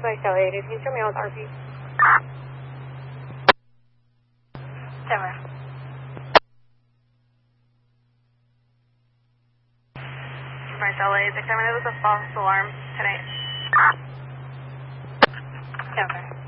Supervised LA, can you show me out with RP? Camera. Supervised LA, determined it was a false alarm tonight. Camera.